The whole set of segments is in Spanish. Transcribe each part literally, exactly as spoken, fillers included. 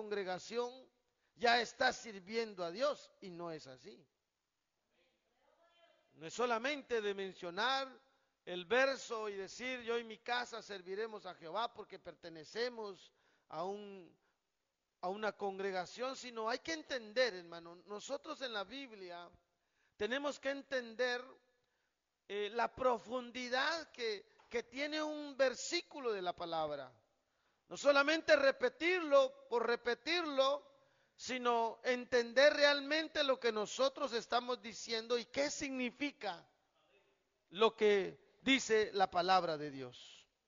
congregación ya está sirviendo a Dios, y no es así. No es solamente de mencionar el verso y decir yo y mi casa serviremos a Jehová porque pertenecemos a un a una congregación, sino hay que entender, hermano, nosotros en la Biblia tenemos que entender eh, la profundidad que, que tiene un versículo de la palabra. No solamente repetirlo por repetirlo, sino entender realmente lo que nosotros estamos diciendo y qué significa lo que dice la palabra de Dios.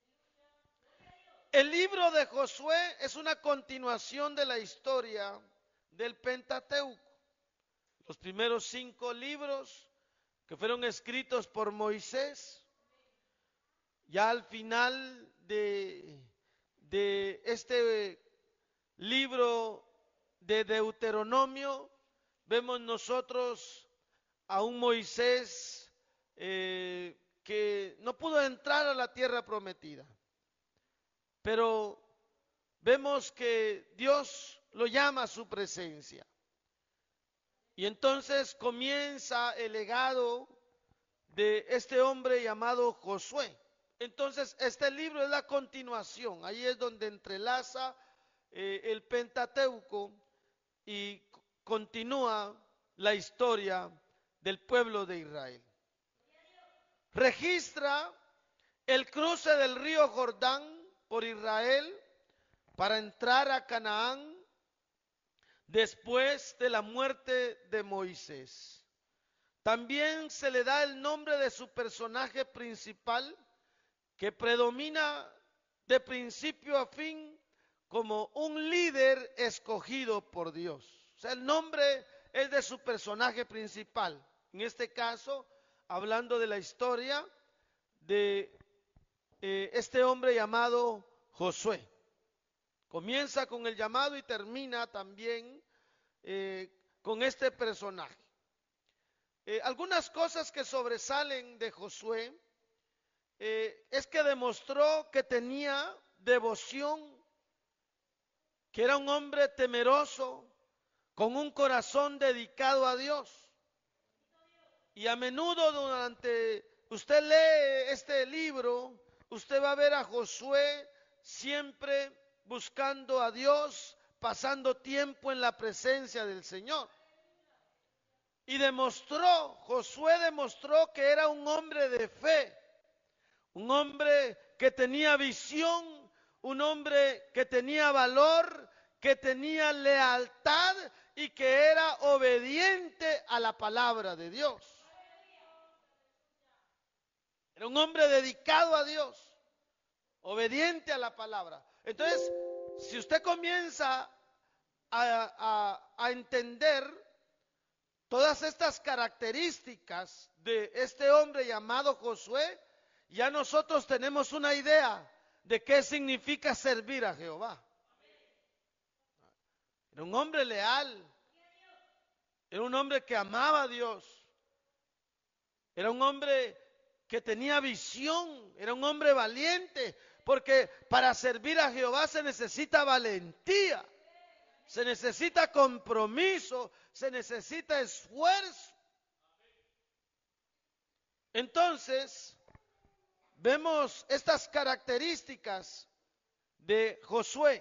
El libro de Josué es una continuación de la historia del Pentateuco. Los primeros cinco libros que fueron escritos por Moisés, ya al final de, de este libro de Deuteronomio, vemos nosotros a un Moisés eh, que no pudo entrar a la tierra prometida. Pero vemos que Dios lo llama a su presencia. Y entonces comienza el legado de este hombre llamado Josué. Entonces este libro es la continuación. Ahí es donde entrelaza eh, el Pentateuco y continúa la historia del pueblo de Israel. Registra el cruce del río Jordán por Israel para entrar a Canaán después de la muerte de Moisés. También se le da el nombre de su personaje principal, que predomina de principio a fin como un líder escogido por Dios. O sea, el nombre es de su personaje principal. En este caso, hablando de la historia de Eh, este hombre llamado Josué. Comienza con el llamado y termina también eh, con este personaje. Eh, algunas cosas que sobresalen de Josué eh, es que demostró que tenía devoción, que era un hombre temeroso, con un corazón dedicado a Dios. Y a menudo durante usted lee este libro, usted va a ver a Josué siempre buscando a Dios, pasando tiempo en la presencia del Señor. Y demostró, Josué demostró que era un hombre de fe, un hombre que tenía visión, un hombre que tenía valor, que tenía lealtad y que era obediente a la palabra de Dios. Era un hombre dedicado a Dios, obediente a la palabra. Entonces, si usted comienza a, a, a entender todas estas características de este hombre llamado Josué, ya nosotros tenemos una idea de qué significa servir a Jehová. Era un hombre leal, era un hombre que amaba a Dios, era un hombre que tenía visión, era un hombre valiente, porque para servir a Jehová se necesita valentía, se necesita compromiso, se necesita esfuerzo. Entonces, vemos estas características de Josué.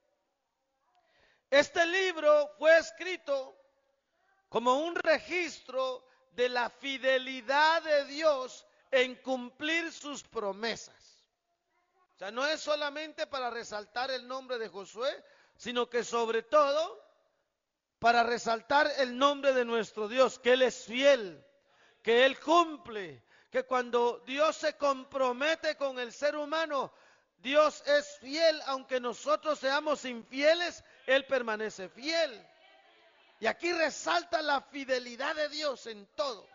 Este libro fue escrito como un registro de la fidelidad de Dios en cumplir sus promesas. O sea, no es solamente para resaltar el nombre de Josué, sino que sobre todo para resaltar el nombre de nuestro Dios, que Él es fiel, que Él cumple, que cuando Dios se compromete con el ser humano, Dios es fiel, aunque nosotros seamos infieles, Él permanece fiel. Y aquí resalta la fidelidad de Dios en todo.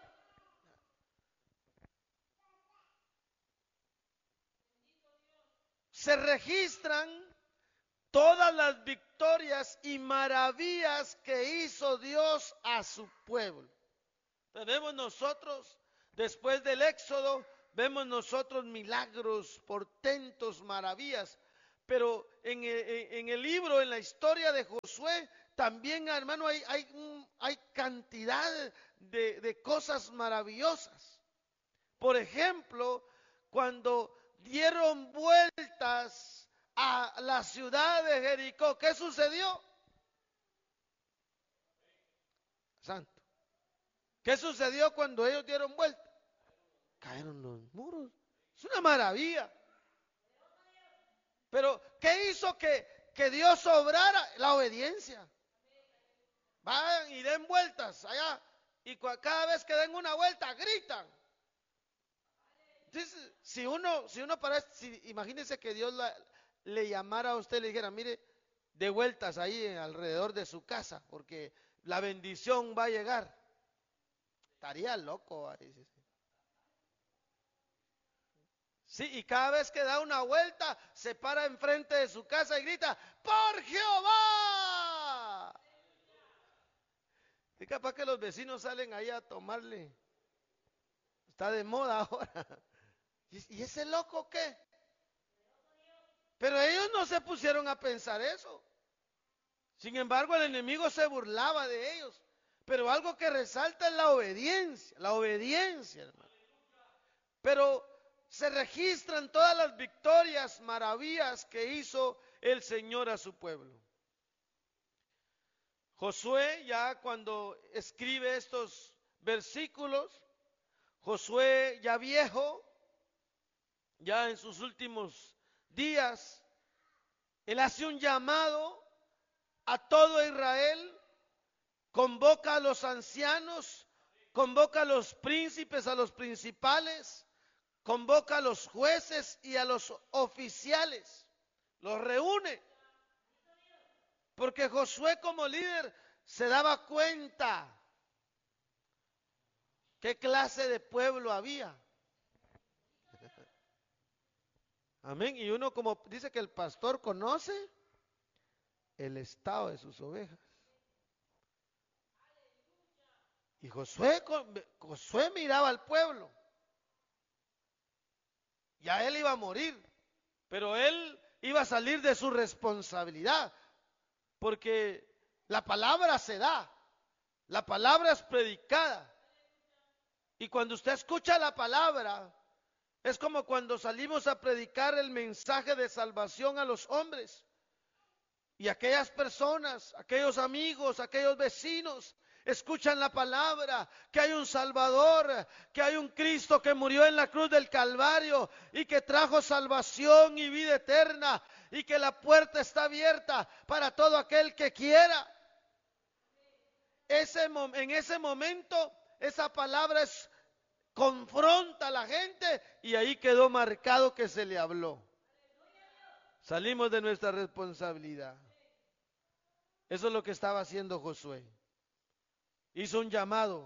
Se registran todas las victorias y maravillas que hizo Dios a su pueblo. Vemos nosotros, después del Éxodo, vemos nosotros milagros, portentos, maravillas. pero en el, en el libro, en la historia de Josué, también, hermano, hay, hay, hay cantidad de, de cosas maravillosas. Por ejemplo, cuando dieron vueltas a la ciudad de Jericó, ¿qué sucedió? Santo. ¿Qué sucedió cuando ellos dieron vuelta? Cayeron los muros. Es una maravilla. Pero, ¿qué hizo que, que Dios obrara? La obediencia. Vayan y den vueltas allá. Y cada vez que den una vuelta, gritan. Entonces, si uno, si uno para, si, imagínense que Dios la, le llamara a usted y le dijera, mire, de vueltas ahí alrededor de su casa, porque la bendición va a llegar. Estaría loco ahí. Sí, y cada vez que da una vuelta, se para enfrente de su casa y grita, ¡por Jehová! Y capaz que los vecinos salen ahí a tomarle. Está de moda ahora. ¿Y ese loco qué? Pero ellos no se pusieron a pensar eso. Sin embargo, el enemigo se burlaba de ellos. Pero algo que resalta es la obediencia, la obediencia, hermano. Pero se registran todas las victorias, maravillas que hizo el Señor a su pueblo. Josué, ya cuando escribe estos versículos, Josué ya viejo, ya en sus últimos días, él hace un llamado a todo Israel, convoca a los ancianos, convoca a los príncipes, a los principales, convoca a los jueces y a los oficiales, los reúne, porque Josué como líder se daba cuenta qué clase de pueblo había. Amén. Y uno, como dice que el pastor conoce el estado de sus ovejas. Y Josué, Josué miraba al pueblo. Ya él iba a morir, pero él iba a salir de su responsabilidad, porque la palabra se da, la palabra es predicada. Y cuando usted escucha la palabra, es como cuando salimos a predicar el mensaje de salvación a los hombres. Y aquellas personas, aquellos amigos, aquellos vecinos, escuchan la palabra, que hay un Salvador, que hay un Cristo que murió en la cruz del Calvario y que trajo salvación y vida eterna, y que la puerta está abierta para todo aquel que quiera. Ese, en ese momento, esa palabra es, confronta a la gente, y ahí quedó marcado que se le habló. Salimos de nuestra responsabilidad. Eso es lo que estaba haciendo Josué. Hizo un llamado,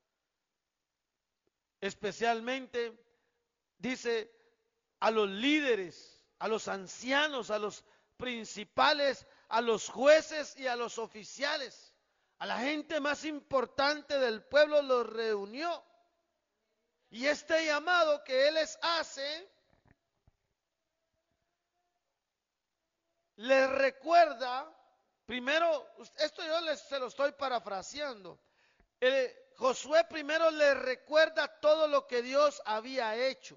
especialmente, dice, a los líderes, a los ancianos, a los principales, a los jueces y a los oficiales. A la gente más importante del pueblo los reunió. Y este llamado que él les hace, les recuerda, primero, esto yo les, se lo estoy parafraseando. El, Josué primero le recuerda todo lo que Dios había hecho.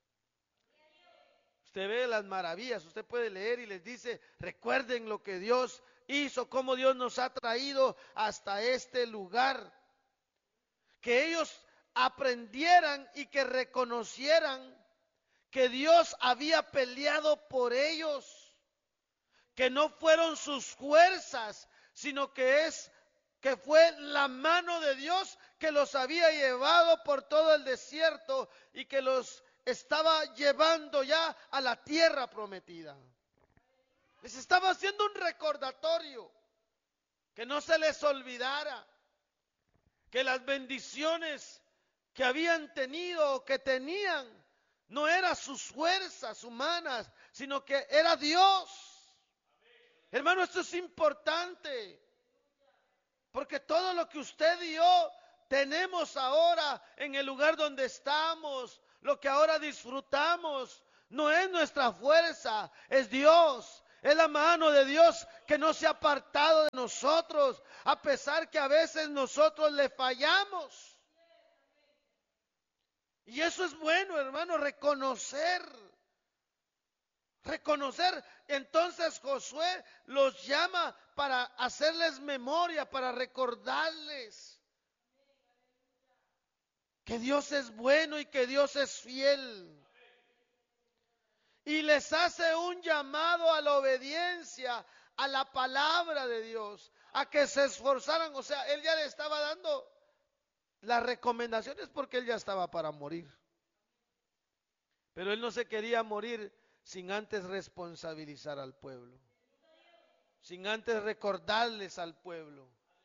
Usted ve las maravillas, usted puede leer y les dice, recuerden lo que Dios hizo, cómo Dios nos ha traído hasta este lugar. Que ellos aprendieran y que reconocieran que Dios había peleado por ellos, que no fueron sus fuerzas, sino que es que fue la mano de Dios que los había llevado por todo el desierto y que los estaba llevando ya a la tierra prometida. Les estaba haciendo un recordatorio, que no se les olvidara que las bendiciones que habían tenido o que tenían no eran sus fuerzas humanas, sino que era Dios. Hermano, esto es importante, porque todo lo que usted y yo tenemos ahora en el lugar donde estamos, lo que ahora disfrutamos, No es nuestra fuerza, es Dios. Es la mano de Dios que no se ha apartado de nosotros, a pesar que a veces nosotros le fallamos. Y eso es bueno, hermano, reconocer. Reconocer. Entonces Josué los llama para hacerles memoria, para recordarles que Dios es bueno y que Dios es fiel. Y les hace un llamado a la obediencia, a la palabra de Dios, a que se esforzaran. O sea, él ya le estaba dando las recomendaciones porque él ya estaba para morir. Pero él no se quería morir sin antes responsabilizar al pueblo, sin antes recordarles al pueblo,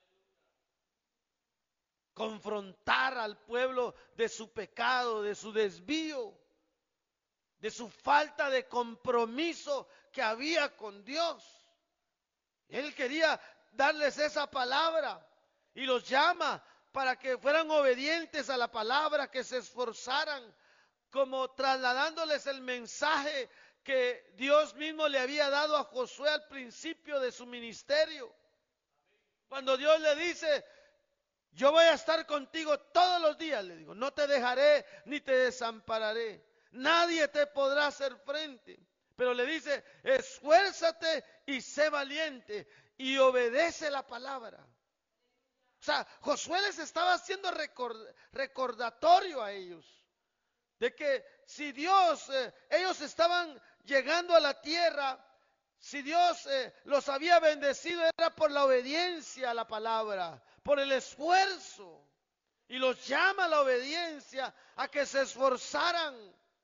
confrontar al pueblo de su pecado, de su desvío, de su falta de compromiso que había con Dios. Él quería darles esa palabra y los llama para que fueran obedientes a la palabra, que se esforzaran, como trasladándoles el mensaje que Dios mismo le había dado a Josué al principio de su ministerio. Cuando Dios le dice: yo voy a estar contigo todos los días, le digo, no te dejaré ni te desampararé. Nadie te podrá hacer frente. Pero le dice: esfuérzate y sé valiente y obedece la palabra. O sea, Josué les estaba haciendo record, recordatorio a ellos de que si Dios, eh, ellos estaban llegando a la tierra, si Dios eh, los había bendecido, era por la obediencia a la palabra, por el esfuerzo. Y los llama a la obediencia, a que se esforzaran.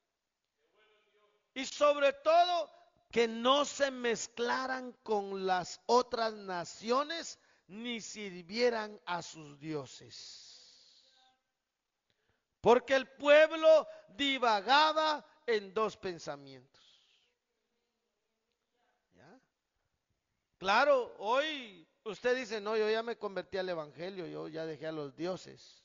Y sobre todo, que no se mezclaran con las otras naciones, ni sirvieran a sus dioses. Porque el pueblo divagaba en dos pensamientos. ¿Ya? Claro, hoy usted dice: no, yo ya me convertí al evangelio, yo ya dejé a los dioses.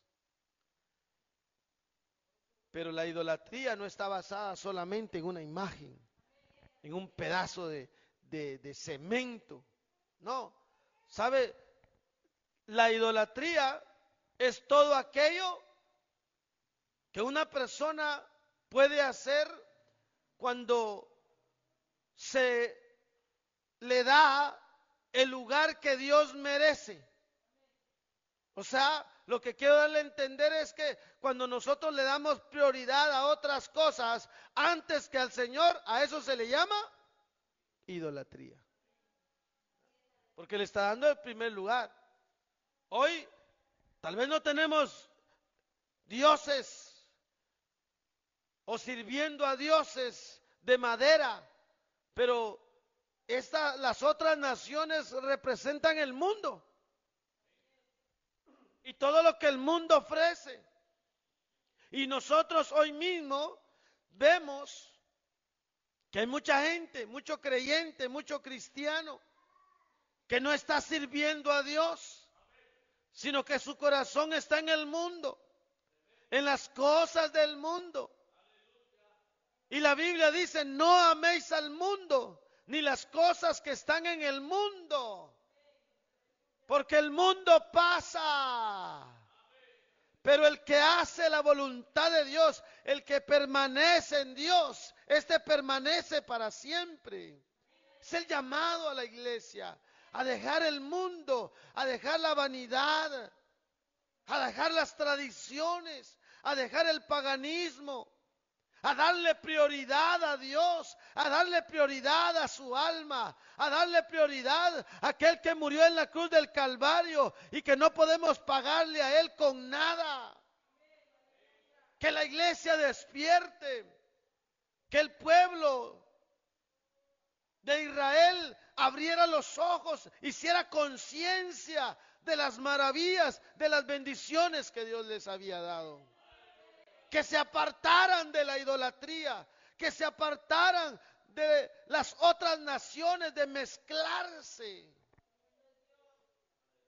Pero la idolatría no está basada solamente en una imagen, en un pedazo de, de, de cemento. No, ¿sabe? La idolatría es todo aquello que una persona puede hacer cuando se le da el lugar que Dios merece. O sea, lo que quiero darle a entender es que cuando nosotros le damos prioridad a otras cosas antes que al Señor, a eso se le llama idolatría. Porque le está dando el primer lugar. Hoy tal vez no tenemos dioses o sirviendo a dioses de madera, pero esta, las otras naciones representan el mundo y todo lo que el mundo ofrece. Y nosotros hoy mismo vemos que hay mucha gente, mucho creyente, mucho cristiano que no está sirviendo a Dios, sino que su corazón está en el mundo, en las cosas del mundo. Y la Biblia dice: no améis al mundo, ni las cosas que están en el mundo, porque el mundo pasa. Pero el que hace la voluntad de Dios, el que permanece en Dios, este permanece para siempre. Es el llamado a la iglesia, a dejar el mundo, a dejar la vanidad, a dejar las tradiciones, a dejar el paganismo, a darle prioridad a Dios, a darle prioridad a su alma, a darle prioridad a aquel que murió en la cruz del Calvario y que no podemos pagarle a Él con nada. Que la iglesia despierte, que el pueblo de Israel abriera los ojos, hiciera conciencia de las maravillas, de las bendiciones que Dios les había dado. Que se apartaran de la idolatría, que se apartaran de las otras naciones, de mezclarse.